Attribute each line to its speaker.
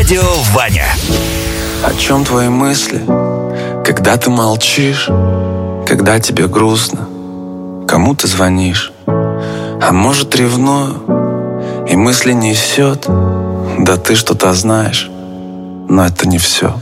Speaker 1: Дядя Ваня.
Speaker 2: О чем твои мысли, когда ты молчишь, когда тебе грустно, кому ты звонишь? А может, ревную и мысли несет? Да ты что-то знаешь, но это не все.